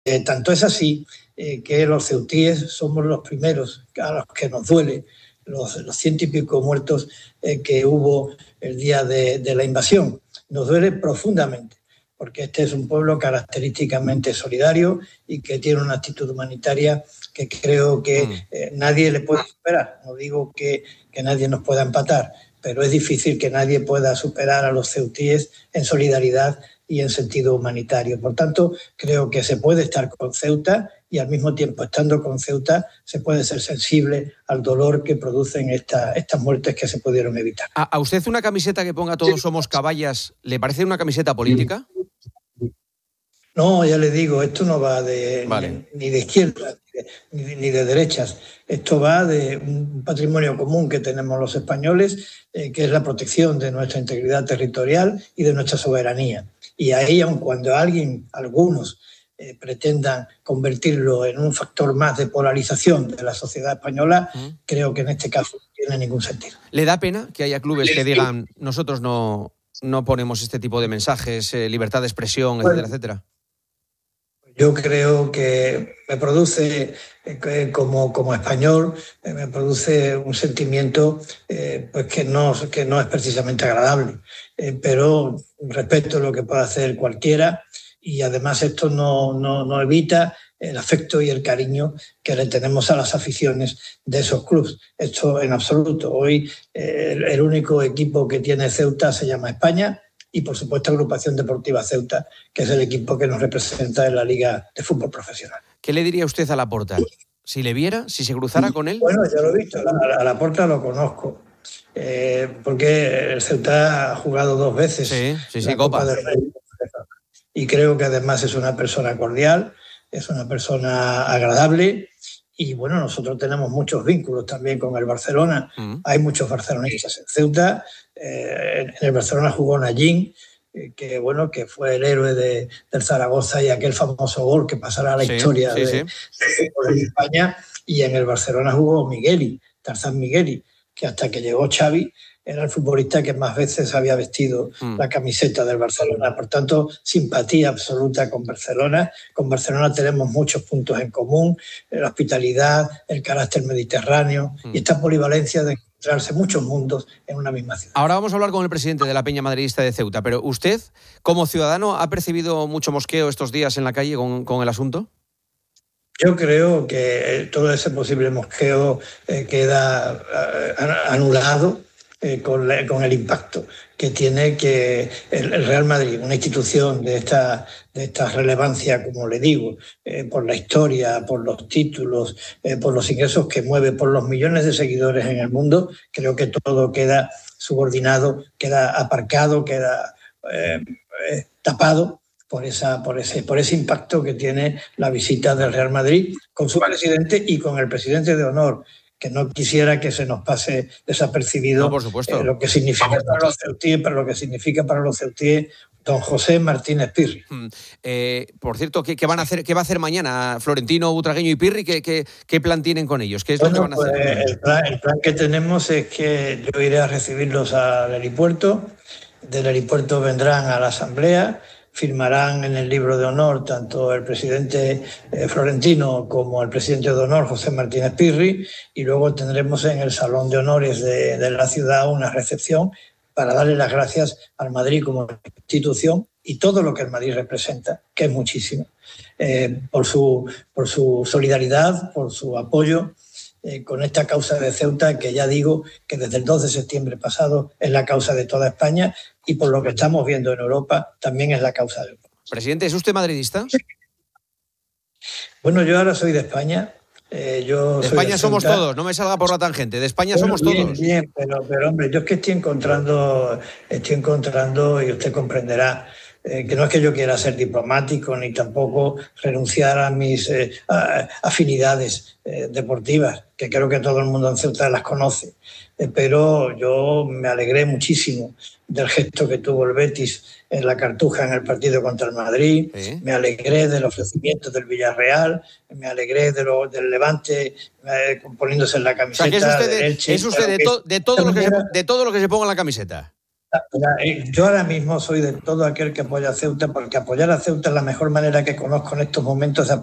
Tanto es así que los ceutíes somos los primeros a los que nos duele los 100 y pico muertos que hubo el día de la invasión. Nos duele profundamente, porque este es un pueblo característicamente solidario y que tiene una actitud humanitaria que creo que nadie le puede superar. No digo que nadie nos pueda empatar, pero es difícil que nadie pueda superar a los ceutíes en solidaridad y en sentido humanitario. Por tanto, creo que se puede estar con Ceuta y al mismo tiempo, estando con Ceuta, se puede ser sensible al dolor que producen estas muertes que se pudieron evitar. ¿A usted una camiseta que ponga Todos somos caballas le parece una camiseta política? No, ya le digo, esto no va Vale. ni de izquierda ni de derechas. Esto va de un patrimonio común que tenemos los españoles, que es la protección de nuestra integridad territorial y de nuestra soberanía. Y ahí, aun cuando algunos pretendan convertirlo en un factor más de polarización de la sociedad española, creo que en este caso no tiene ningún sentido. ¿Le da pena que haya clubes que digan nosotros no ponemos este tipo de mensajes, libertad de expresión, etcétera, etcétera? Yo creo que me produce, como español, me produce un sentimiento pues que no es precisamente agradable, pero respeto lo que pueda hacer cualquiera y además esto no evita el afecto y el cariño que le tenemos a las aficiones de esos clubes. Esto en absoluto. Hoy el único equipo que tiene Ceuta se llama España, y por supuesto Agrupación Deportiva Ceuta, que es el equipo que nos representa en la Liga de Fútbol Profesional. ¿Qué le diría usted a Laporta? Si le viera, si se cruzara con él. Bueno, ya lo he visto, a Laporta lo conozco, porque el Ceuta ha jugado 2 veces la Copa del Rey. Y creo que además es una persona cordial, es una persona agradable. Y bueno, nosotros tenemos muchos vínculos también con el Barcelona. Hay muchos barcelonistas en Ceuta. En el Barcelona jugó Nayín, que fue el héroe del Zaragoza y aquel famoso gol que pasará a la historia de España. Y en el Barcelona jugó Tarzán Migueli, que hasta que llegó Xavi era el futbolista que más veces había vestido la camiseta del Barcelona. Por tanto, simpatía absoluta con Barcelona. Con Barcelona tenemos muchos puntos en común, la hospitalidad, el carácter mediterráneo y esta polivalencia de encontrarse muchos mundos en una misma ciudad. Ahora vamos a hablar con el presidente de la Peña Madridista de Ceuta, pero usted, como ciudadano, ¿ha percibido mucho mosqueo estos días en la calle con el asunto? Yo creo que todo ese posible mosqueo queda anulado con el impacto que tiene que el Real Madrid, una institución de esta relevancia, como le digo, por la historia, por los títulos, por los ingresos que mueve, por los millones de seguidores en el mundo. Creo que todo queda subordinado, queda aparcado, queda tapado por ese impacto que tiene la visita del Real Madrid con su presidente y con el presidente de honor, que no quisiera que se nos pase desapercibido lo que significa para los ceutíes don José Martínez Pirri. Por cierto, ¿qué va a hacer mañana Florentino, Butragueño y Pirri? ¿Qué plan tienen con ellos? ¿Qué es lo que van a hacer? El plan que tenemos es que yo iré a recibirlos al aeropuerto. Del aeropuerto vendrán a la asamblea, firmarán en el libro de honor tanto el presidente Florentino como el presidente de honor José Martínez Pirri, y luego tendremos en el Salón de Honores de la ciudad una recepción para darle las gracias al Madrid como institución y todo lo que el Madrid representa, que es muchísimo, por su solidaridad, por su apoyo con esta causa de Ceuta, que ya digo que desde el 2 de septiembre pasado es la causa de toda España y por lo que estamos viendo en Europa también es la causa de Europa. Presidente, ¿es usted madridista? Bueno, yo ahora soy de España. De España somos todos, no me salga por la tangente. De España somos todos. Bien, pero hombre, yo es que estoy encontrando y usted comprenderá que no es que yo quiera ser diplomático ni tampoco renunciar a mis afinidades deportivas, que creo que todo el mundo en Ceuta las conoce, pero yo me alegré muchísimo del gesto que tuvo el Betis en la Cartuja en el partido contra el Madrid, me alegré del ofrecimiento del Villarreal, me alegré del Levante poniéndose en la camiseta. O sea, que es usted de todo lo que se ponga en la camiseta. Yo ahora mismo soy de todo aquel que apoya a Ceuta, porque apoyar a Ceuta es la mejor manera que conozco en estos momentos de